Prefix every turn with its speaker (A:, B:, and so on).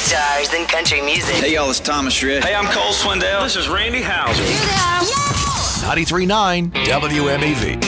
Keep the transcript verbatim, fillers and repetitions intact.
A: Stars in country music.
B: Hey, y'all, it's Thomas Rhett.
C: Hey, I'm Cole Swindell. This is Randy Houser.
D: ninety-three point nine W M E V.